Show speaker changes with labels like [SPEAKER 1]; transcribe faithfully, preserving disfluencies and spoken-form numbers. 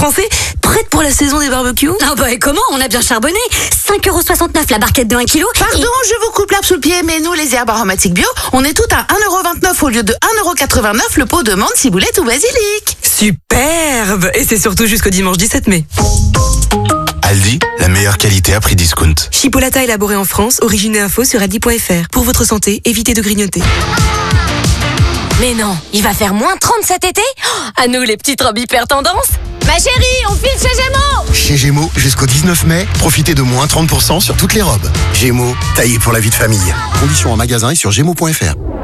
[SPEAKER 1] Français, prête pour la saison des barbecues.
[SPEAKER 2] Ah bah et comment? On a bien charbonné. cinq euros soixante-neuf la barquette de un kilo.
[SPEAKER 3] Pardon, et... je vous coupe l'herbe sous le pied, mais nous, les herbes aromatiques bio, on est toutes à un euro vingt-neuf au lieu de un euro quatre-vingt-neuf le pot de menthe, ciboulette ou basilic.
[SPEAKER 1] Superbe. Et c'est surtout jusqu'au dimanche dix-sept mai.
[SPEAKER 4] Aldi, la meilleure qualité à prix discount.
[SPEAKER 1] Chipolata élaboré en France, origine et info sur aldi point f r. Pour votre santé, évitez de grignoter.
[SPEAKER 2] Mais non, il va faire moins trente cet été? Oh, à nous les petites robes hyper tendance. Ma chérie, on file chez Gémeaux.
[SPEAKER 5] Chez Gémeaux, jusqu'au dix-neuf mai, profitez de moins trente pour cent sur toutes les robes. Gémeaux, taillé pour la vie de famille. Conditions en magasin et sur gémeaux point f r.